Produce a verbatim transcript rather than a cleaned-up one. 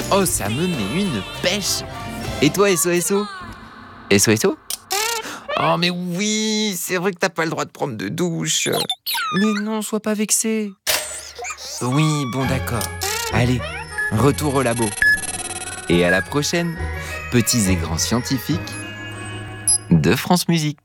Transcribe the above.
Oh, ça me met une pêche. Et toi, S O S O? S O S O? Oh, mais oui, c'est vrai que t'as pas le droit de prendre de douche. Mais non, sois pas vexé. Oui, bon d'accord. Allez, retour au labo. Et à la prochaine, petits et grands scientifiques de France Musique.